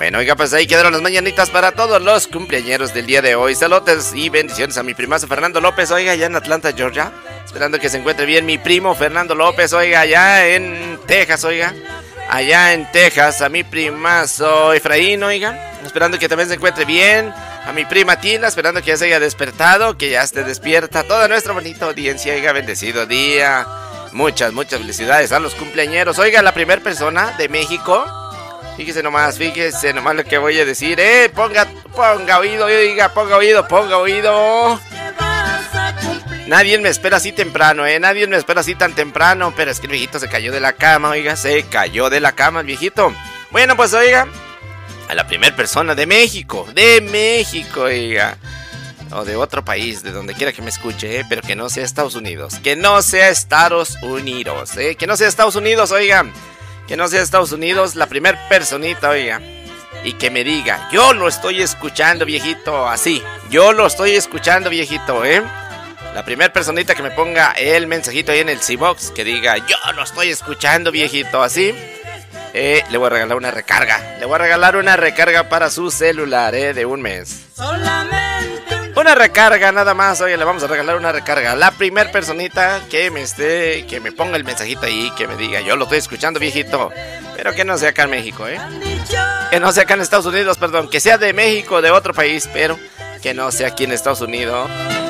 Bueno, oiga, pues ahí quedaron las mañanitas para todos los cumpleañeros del día de hoy. Saludos y bendiciones a mi primazo Fernando López, oiga, allá en Atlanta, Georgia. Esperando que se encuentre bien mi primo Fernando López, oiga, allá en Texas, oiga. Allá en Texas, a mi primazo Efraín, oiga. Esperando que también se encuentre bien. A mi prima Tina, esperando que ya se haya despertado, que ya esté despierta. Toda nuestra bonita audiencia, oiga, bendecido día. Muchas felicidades a los cumpleañeros. Oiga, la primera persona de México. Fíjese nomás lo que voy a decir. Ponga oído, oiga, ponga oído. Nadie me espera así temprano, nadie me espera así tan temprano. Pero es que el viejito se cayó de la cama, oiga, se cayó de la cama el viejito. Bueno, pues oiga, a la primera persona de México, oiga. O de otro país, de donde quiera que me escuche, pero que no sea Estados Unidos. Que no sea Estados Unidos, que no sea Estados Unidos, oiga. Que no sea Estados Unidos, la primer personita, oiga. Y que me diga, yo lo estoy escuchando, viejito, así. Yo lo estoy escuchando, viejito, La primer personita que me ponga el mensajito ahí en el C-Box, que diga, yo lo estoy escuchando, viejito, así. Le voy a regalar una recarga. Le voy a regalar una recarga para su celular, de un mes. Una recarga nada más, oye, le vamos a regalar una recarga. La primer personita que me ponga el mensajito ahí, que me diga, yo lo estoy escuchando, viejito. Pero que no sea acá en México, Que no sea acá en Estados Unidos, perdón. Que sea de México, de otro país, pero que no sea aquí en Estados Unidos.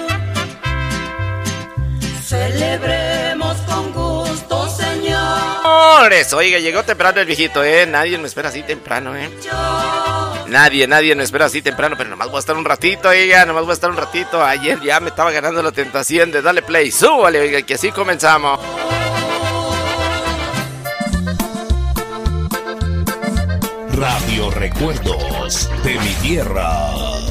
Celebremos con gusto, señor. Oiga, llegó temprano el viejito, Nadie me espera así temprano, Nadie me espera así temprano, pero nomás voy a estar un ratito, oiga, Ayer ya me estaba ganando la tentación de darle play. Súbale, oiga, que así comenzamos. Radio Recuerdos de mi tierra.